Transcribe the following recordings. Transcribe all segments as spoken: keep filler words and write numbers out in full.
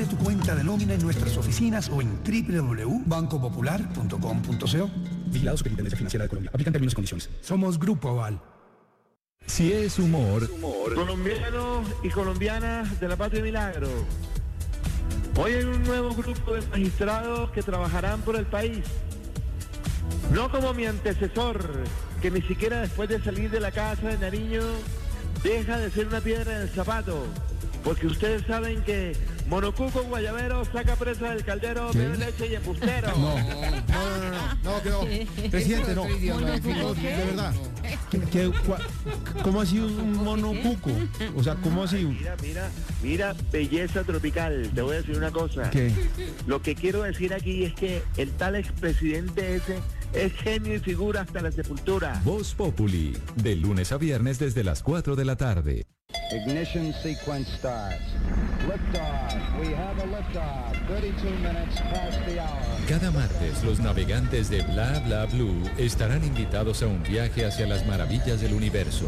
Abre tu cuenta de nómina en nuestras oficinas o en doble u doble u doble u punto banco popular punto com punto co. Vigilado Superintendencia Financiera de Colombia. Aplican términos y condiciones. Somos Grupo Aval. Si es humor, humor. Colombianos y colombianas de la Patria Milagro. Hoy hay un nuevo grupo de magistrados que trabajarán por el país. No como mi antecesor, que ni siquiera después de salir de la casa de Nariño deja de ser una piedra en el zapato. Porque ustedes saben que monocuco guayabero saca presa del caldero, bebe leche y embustero. No, no, no, no, no, no, presidente, no, de verdad. ¿Qué, qué, cua, ¿Cómo así un monocuco? O sea, ¿cómo así? Mira, mira, mira, belleza tropical. Te voy a decir una cosa. ¿Qué? Lo que quiero decir aquí es que el tal expresidente ese es genio y figura hasta la sepultura. Voz Populi, de lunes a viernes desde las cuatro de la tarde. Ignition sequence starts. Liftoff. We have a liftoff. thirty-two minutes past the hour. Cada martes, los navegantes de Bla Bla Blue estarán invitados a un viaje hacia las maravillas del universo.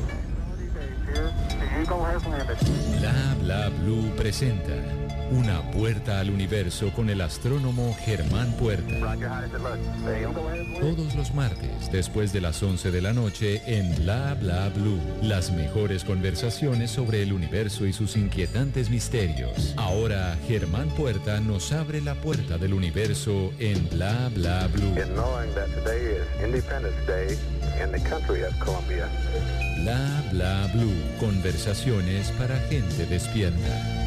Bla Bla Blue presenta Una puerta al universo con el astrónomo Germán Puerta. Todos los martes, después de las once de la noche, en Bla Bla Blue. Las mejores conversaciones sobre el universo y sus inquietantes misterios. Ahora, Germán Puerta nos abre la puerta del universo en Bla Bla Blue. Bla Bla Blue. Conversaciones para gente despierta.